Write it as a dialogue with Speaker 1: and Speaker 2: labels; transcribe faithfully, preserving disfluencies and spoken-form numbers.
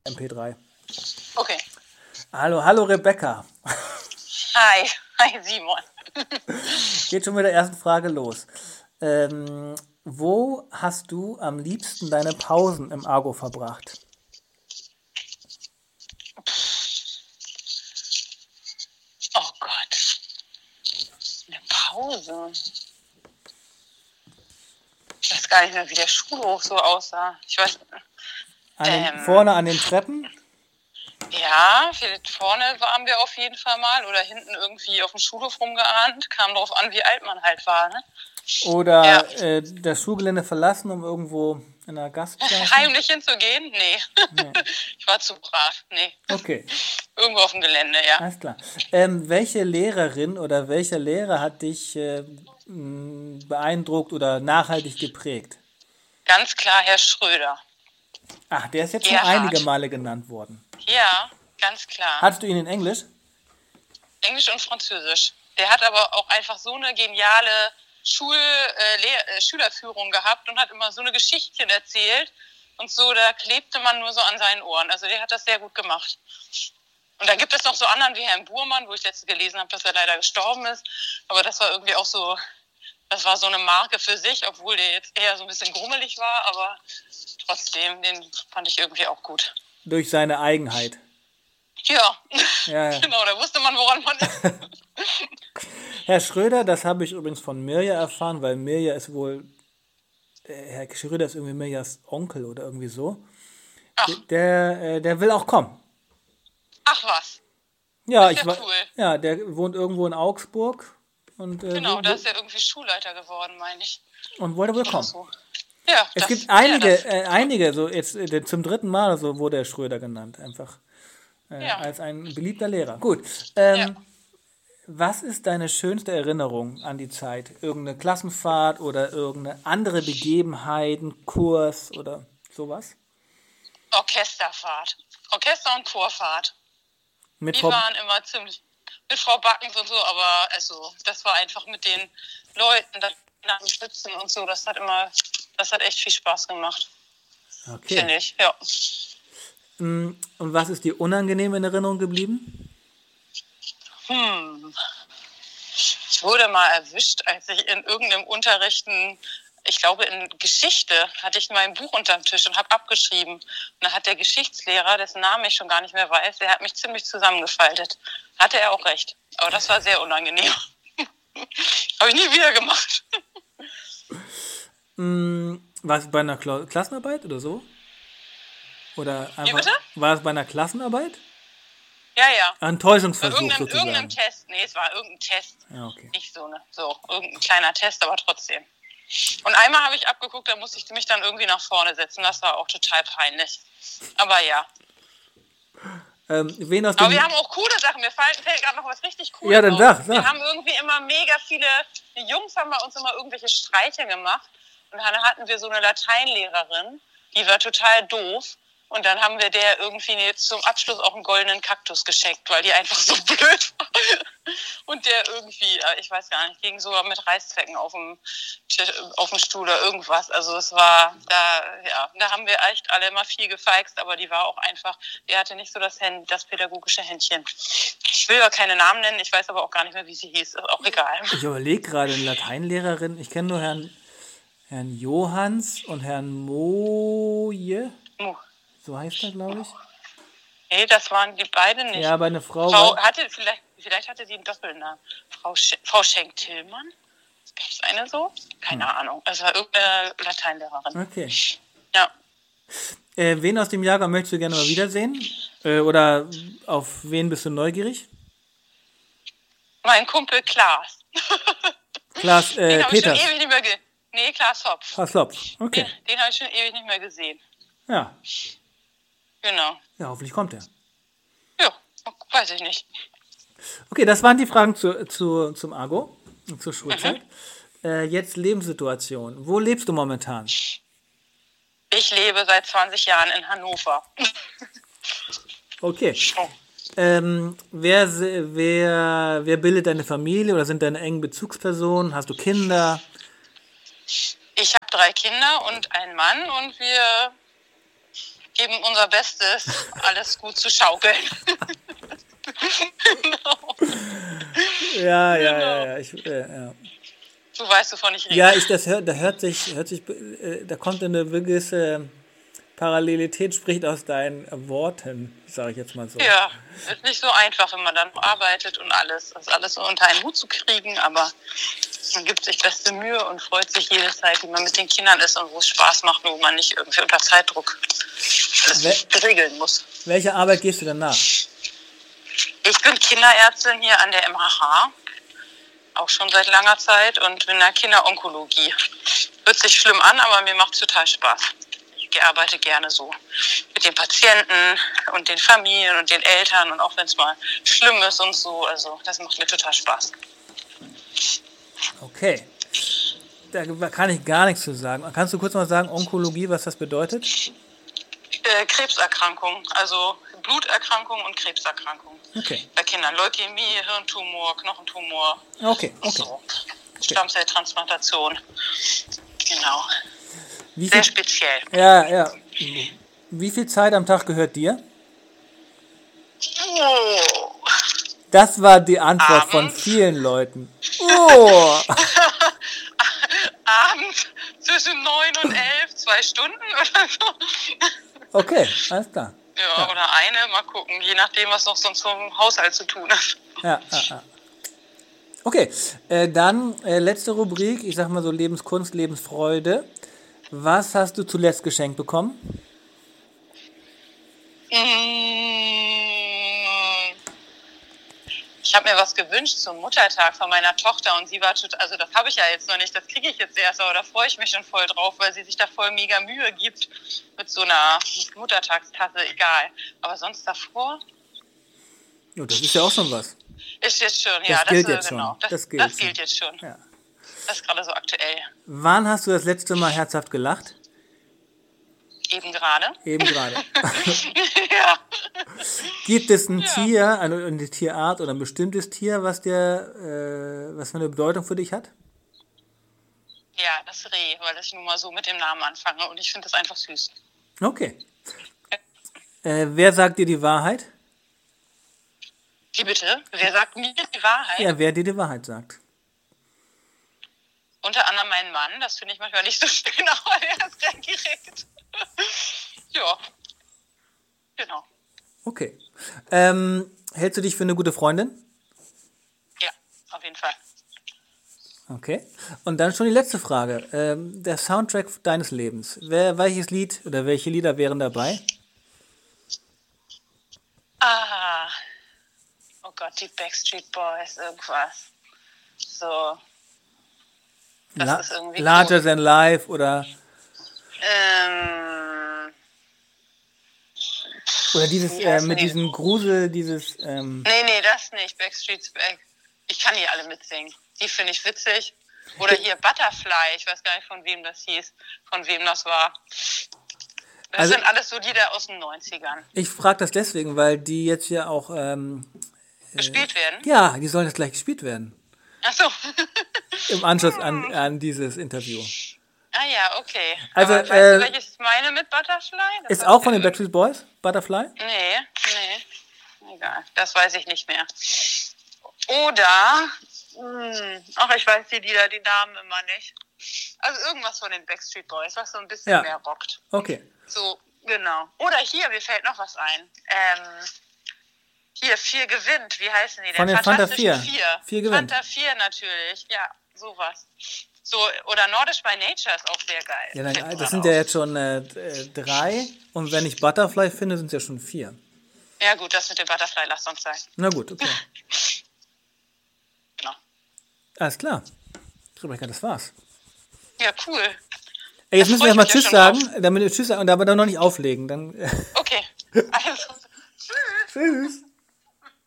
Speaker 1: M P drei.
Speaker 2: Okay.
Speaker 1: Hallo, hallo Rebecca.
Speaker 2: Hi, hi Simon.
Speaker 1: Geht schon mit der ersten Frage los. Ähm, wo hast du am liebsten deine Pausen im Argo verbracht?
Speaker 2: Oh Gott. Eine Pause. Ich weiß gar nicht mehr, wie der Schulhof so aussah. Ich weiß.
Speaker 1: An den,
Speaker 2: Ähm,
Speaker 1: vorne an den Treppen?
Speaker 2: Ja, vielleicht vorne waren wir auf jeden Fall mal oder hinten irgendwie auf dem Schulhof rumgeahnt. Kam drauf an, wie alt man halt war, ne?
Speaker 1: Oder
Speaker 2: Ja.
Speaker 1: äh, das Schulgelände verlassen, um irgendwo in einer Gastklasse?
Speaker 2: Heimlich hinzugehen? Nee.
Speaker 1: Nee.
Speaker 2: Ich war zu brav. Nee.
Speaker 1: Okay,
Speaker 2: Irgendwo auf dem Gelände, ja.
Speaker 1: alles klar. Ähm, welche Lehrerin oder welcher Lehrer hat dich äh, mh, beeindruckt oder nachhaltig geprägt?
Speaker 2: Ganz klar Herr Schröder.
Speaker 1: Ach, der ist jetzt schon
Speaker 2: Gerhard.
Speaker 1: einige Male genannt worden.
Speaker 2: Ja, ganz klar.
Speaker 1: Hattest du ihn in Englisch?
Speaker 2: Englisch und Französisch. Der hat aber auch einfach so eine geniale Schul, äh, Lehr- äh, Schülerführung gehabt und hat immer so eine Geschichtchen erzählt und so, da klebte man nur so an seinen Ohren. Also der hat das sehr gut gemacht. Und dann gibt es noch so anderen wie Herrn Burmann, wo ich letztens gelesen habe, dass er leider gestorben ist. Aber das war irgendwie auch so, das war so eine Marke für sich, obwohl der jetzt eher so ein bisschen grummelig war, aber trotzdem, den fand ich irgendwie auch gut.
Speaker 1: Durch seine Eigenheit.
Speaker 2: Ja,
Speaker 1: Ja, ja.
Speaker 2: genau, da wusste man, woran man ist.
Speaker 1: Herr Schröder, das habe ich übrigens von Mirja erfahren, weil Mirja ist wohl, äh, Herr Schröder ist irgendwie Mirjas Onkel oder irgendwie so.
Speaker 2: Ach.
Speaker 1: Der, äh, der will auch kommen.
Speaker 2: Ach was,
Speaker 1: Ja,
Speaker 2: Das ist
Speaker 1: ich
Speaker 2: ja
Speaker 1: wa-
Speaker 2: cool.
Speaker 1: ja, der wohnt irgendwo in Augsburg und, äh,
Speaker 2: genau,
Speaker 1: will-
Speaker 2: da ist er irgendwie Schulleiter geworden, meine ich.
Speaker 1: und wollte wohl
Speaker 2: Oder
Speaker 1: kommen.
Speaker 2: so. Ja,
Speaker 1: Es
Speaker 2: das,
Speaker 1: gibt
Speaker 2: ja,
Speaker 1: einige,
Speaker 2: das,
Speaker 1: äh, einige, so jetzt äh, zum dritten Mal oder so wurde der Schröder genannt, einfach äh,
Speaker 2: Ja.
Speaker 1: als ein beliebter Lehrer. Gut. Ähm,
Speaker 2: Ja.
Speaker 1: Was ist deine schönste Erinnerung an die Zeit? Irgendeine Klassenfahrt oder irgendeine andere Begebenheit, ein Kurs oder sowas?
Speaker 2: Orchesterfahrt. Orchester- und Chorfahrt.
Speaker 1: Mit
Speaker 2: Die
Speaker 1: Frau,
Speaker 2: waren immer ziemlich mit Frau Backens und so, aber also das war einfach mit den Leuten, da nach dem Schwitzen und so, das hat immer, das hat echt viel Spaß gemacht, finde
Speaker 1: Okay.
Speaker 2: ich. Ja.
Speaker 1: Mm, Und was ist dir unangenehm in Erinnerung geblieben?
Speaker 2: Hm. Ich wurde mal erwischt, als ich in irgendeinem Unterrichten, ich glaube in Geschichte, hatte ich mein Buch unterm Tisch und habe abgeschrieben. Und dann hat der Geschichtslehrer, dessen Namen ich schon gar nicht mehr weiß, der hat mich ziemlich zusammengefaltet. Hatte er auch recht. Aber das war sehr unangenehm. Habe ich nie wieder gemacht.
Speaker 1: Mm, War es bei einer Kla Klassenarbeit oder so? Oder
Speaker 2: Wie
Speaker 1: einfach,
Speaker 2: bitte?
Speaker 1: war es bei einer Klassenarbeit?
Speaker 2: Ja, ja.
Speaker 1: Ein
Speaker 2: Bei
Speaker 1: Täuschungsversuch
Speaker 2: irgendeinem, irgendeinem
Speaker 1: sozusagen.
Speaker 2: Test. Nee, es war irgendein Test.
Speaker 1: Ja, okay.
Speaker 2: Nicht so, ne? So, irgendein kleiner Test, aber trotzdem. Und einmal habe ich abgeguckt, da musste ich mich dann irgendwie nach vorne setzen. Das war auch total peinlich. Aber ja.
Speaker 1: Ähm, wen aus
Speaker 2: Aber
Speaker 1: dem...
Speaker 2: wir haben auch coole Sachen. Mir fällt, fällt gerade noch was richtig Cooles
Speaker 1: Ja, dann
Speaker 2: auf.
Speaker 1: sag,
Speaker 2: Wir
Speaker 1: sag.
Speaker 2: haben irgendwie immer mega viele, die Jungs haben bei uns immer irgendwelche Streiche gemacht. Und dann hatten wir so eine Lateinlehrerin, die war total doof. Und dann haben wir der irgendwie jetzt zum Abschluss auch einen goldenen Kaktus geschenkt, weil die einfach so blöd war. Und der irgendwie, äh, ich weiß gar nicht, ging sogar mit Reißzwecken auf dem, Tisch- auf dem Stuhl oder irgendwas. Also es war, da, ja, da haben wir echt alle immer viel gefeixt, aber die war auch einfach, die hatte nicht so das, Händ, das pädagogische Händchen. Ich will ja keine Namen nennen, ich weiß aber auch gar nicht mehr, wie sie hieß. Ist auch egal.
Speaker 1: Ich überlege gerade, eine Lateinlehrerin. Ich kenne nur Herrn, Herrn Johanns und Herrn Moje.
Speaker 2: Mu.
Speaker 1: So heißt er, glaube ich.
Speaker 2: Nee, das waren die beiden nicht.
Speaker 1: Ja, aber eine Frau.
Speaker 2: Frau
Speaker 1: war-
Speaker 2: hatte, vielleicht, vielleicht hatte sie einen Doppelnamen. Frau, Sch Frau Schenk-Tillmann? Gab es eine so? Keine
Speaker 1: Hm.
Speaker 2: Ahnung. Es war irgendeine Lateinlehrerin.
Speaker 1: Okay.
Speaker 2: Ja.
Speaker 1: Äh, wen aus dem Jahrgang möchtest du gerne mal wiedersehen? Äh, oder auf wen bist du neugierig?
Speaker 2: Mein Kumpel Klaas.
Speaker 1: Klaas äh,
Speaker 2: Den habe ich schon
Speaker 1: Peters.
Speaker 2: ewig nicht mehr gesehen. Nee, Klaas Hopf.
Speaker 1: Klaas Lopf.
Speaker 2: Den,
Speaker 1: Okay.
Speaker 2: den habe ich schon ewig nicht mehr gesehen.
Speaker 1: Ja.
Speaker 2: Genau.
Speaker 1: Ja, hoffentlich kommt er.
Speaker 2: Ja, weiß ich nicht.
Speaker 1: Okay, das waren die Fragen zu, zu, zum Argo, zur Schulzeit. Äh, jetzt Lebenssituation. Wo lebst du momentan?
Speaker 2: Ich lebe seit zwanzig Jahren in Hannover.
Speaker 1: Okay.
Speaker 2: Oh.
Speaker 1: Ähm, wer, se- wer, wer bildet deine Familie oder sind deine engen Bezugspersonen? Hast du Kinder?
Speaker 2: Ich habe drei Kinder und einen Mann und wir geben unser Bestes, alles gut zu schaukeln. Genau.
Speaker 1: Ja, ja,
Speaker 2: Genau.
Speaker 1: ja, ja. Ich, äh, ja.
Speaker 2: Du weißt, wovon ich rede.
Speaker 1: Ja, ich, das hört, da hört sich, hört sich, äh, da kommt eine gewisse Parallelität, spricht aus deinen Worten, sage ich jetzt mal so.
Speaker 2: Ja, ist nicht so einfach, wenn man dann arbeitet und alles, das alles so unter einen Hut zu kriegen, aber man gibt sich beste Mühe und freut sich jede Zeit, wie man mit den Kindern ist und wo es Spaß macht, wo man nicht irgendwie unter Zeitdruck alles
Speaker 1: Wel-
Speaker 2: regeln muss.
Speaker 1: Welche Arbeit gehst du denn nach?
Speaker 2: Ich bin Kinderärztin hier an der M H H, auch schon seit langer Zeit und bin in der Kinderonkologie. Hört sich schlimm an, aber mir macht es total Spaß. Ich arbeite gerne so mit den Patienten und den Familien und den Eltern und auch wenn es mal schlimm ist und so, also das macht mir total Spaß.
Speaker 1: Okay. Da kann ich gar nichts zu sagen. Kannst du kurz mal sagen, Onkologie, was das bedeutet?
Speaker 2: Äh, Krebserkrankung, also Bluterkrankung und Krebserkrankung.
Speaker 1: Okay.
Speaker 2: Bei Kindern Leukämie, Hirntumor, Knochentumor
Speaker 1: Okay,
Speaker 2: und
Speaker 1: okay.
Speaker 2: so. Stammzelltransplantation. Genau.
Speaker 1: Wie
Speaker 2: Sehr
Speaker 1: viel,
Speaker 2: speziell.
Speaker 1: ja, ja. Wie viel Zeit am Tag gehört dir?
Speaker 2: Oh.
Speaker 1: Das war die Antwort von
Speaker 2: Abends.
Speaker 1: vielen Leuten. Oh!
Speaker 2: Abends zwischen neun und elf, zwei Stunden oder so.
Speaker 1: Okay, alles klar.
Speaker 2: Ja,
Speaker 1: Ja.
Speaker 2: oder eine, mal gucken, je nachdem, was noch sonst zum Haushalt zu tun ist.
Speaker 1: Ja, ja, ja. Okay, äh, dann äh, letzte Rubrik, ich sag mal so Lebenskunst, Lebensfreude. Was hast du zuletzt geschenkt bekommen?
Speaker 2: Ich habe mir was gewünscht zum Muttertag von meiner Tochter und sie war total, also das habe ich ja jetzt noch nicht, das kriege ich jetzt erst, aber da freue ich mich schon voll drauf, weil sie sich da voll mega Mühe gibt mit so einer Muttertagstasse, egal. Aber sonst davor
Speaker 1: Ja, das ist ja auch schon was.
Speaker 2: ist jetzt schon, ja, das,
Speaker 1: gilt
Speaker 2: äh,
Speaker 1: jetzt schon.
Speaker 2: genau, das,
Speaker 1: Das
Speaker 2: das
Speaker 1: gilt
Speaker 2: gilt,
Speaker 1: schon.
Speaker 2: jetzt schon.
Speaker 1: Ja.
Speaker 2: Das ist gerade so aktuell.
Speaker 1: Wann hast du das letzte Mal herzhaft gelacht?
Speaker 2: Eben gerade.
Speaker 1: Eben gerade.
Speaker 2: Ja.
Speaker 1: Gibt es ein
Speaker 2: Ja.
Speaker 1: Tier, eine, eine Tierart oder ein bestimmtes Tier, was dir, äh, was für eine Bedeutung für dich hat?
Speaker 2: Ja, das Reh, weil ich nun mal so mit dem Namen anfange und ich finde das einfach süß.
Speaker 1: Okay. Äh, wer sagt dir die Wahrheit?
Speaker 2: Wie bitte? Wer sagt mir die Wahrheit?
Speaker 1: Ja, wer dir die Wahrheit sagt.
Speaker 2: Unter anderem mein Mann, das finde ich manchmal nicht so schön, aber er ist gleich direkt. Ja, genau.
Speaker 1: Okay. Ähm, hältst du dich für eine gute Freundin?
Speaker 2: Ja, auf jeden Fall.
Speaker 1: Okay. Und dann schon die letzte Frage. Ähm, der Soundtrack deines Lebens. Wer, welches Lied oder welche Lieder wären dabei?
Speaker 2: Ah, oh Gott, die Backstreet Boys, irgendwas. So, das
Speaker 1: La-
Speaker 2: ist irgendwie
Speaker 1: Larger
Speaker 2: cool.
Speaker 1: Than Life oder,
Speaker 2: Ähm,
Speaker 1: oder dieses
Speaker 2: Wie
Speaker 1: äh,
Speaker 2: heißen
Speaker 1: mit
Speaker 2: die?
Speaker 1: diesem Grusel, dieses, ähm,
Speaker 2: nee, nee, das nicht, Backstreet's Back. Ich kann die alle mitsingen. Die finde ich witzig. Oder hier Butterfly, ich weiß gar nicht, von wem das hieß, von wem das war. Das
Speaker 1: Also-
Speaker 2: sind alles so Lieder aus den neunzigern.
Speaker 1: ich frage das deswegen, weil die jetzt ja auch, ähm,
Speaker 2: Gespielt werden?
Speaker 1: ja, die sollen jetzt gleich gespielt werden.
Speaker 2: Ach so.
Speaker 1: Im Anschluss an, an dieses Interview.
Speaker 2: Ah ja, okay.
Speaker 1: Also,
Speaker 2: Aber weißt
Speaker 1: äh,
Speaker 2: du, welches ich meine mit Butterfly? Das
Speaker 1: Ist
Speaker 2: weiß
Speaker 1: auch
Speaker 2: ich
Speaker 1: von den
Speaker 2: nicht.
Speaker 1: Backstreet Boys, Butterfly?
Speaker 2: Nee, nee. Egal, das weiß ich nicht mehr. Oder, mh, ach, ich weiß die Lieder, die Namen immer nicht. Also irgendwas von den Backstreet Boys, was so ein bisschen
Speaker 1: Ja.
Speaker 2: mehr rockt.
Speaker 1: Okay.
Speaker 2: So, genau. Oder hier, mir fällt noch was ein. Ähm, hier, vier gewinnt, wie heißen die denn?
Speaker 1: Von den Fanta
Speaker 2: Fantastischen
Speaker 1: vier.
Speaker 2: Vier.
Speaker 1: Vier gewinnt.
Speaker 2: Fanta vier natürlich, ja, sowas. So, oder Nordisch by Nature ist auch sehr geil.
Speaker 1: Ja,
Speaker 2: Fällt
Speaker 1: dann,
Speaker 2: mir
Speaker 1: das
Speaker 2: gerade
Speaker 1: sind
Speaker 2: auf.
Speaker 1: ja jetzt schon äh, äh, drei. Und wenn ich Butterfly finde, sind es ja schon vier.
Speaker 2: Ja gut, das mit dem Butterfly lasst uns sein.
Speaker 1: Na gut, okay.
Speaker 2: Genau.
Speaker 1: Alles klar. Rebecca, das war's.
Speaker 2: Ja, cool.
Speaker 1: Ey, jetzt
Speaker 2: Da
Speaker 1: müssen
Speaker 2: freu
Speaker 1: wir
Speaker 2: ich
Speaker 1: mal
Speaker 2: mich ja
Speaker 1: Tschüss
Speaker 2: schon
Speaker 1: sagen, damit wir Tschüss sagen und aber dann noch nicht auflegen. Dann, äh,
Speaker 2: Okay. Also, tschüss.
Speaker 1: tschüss.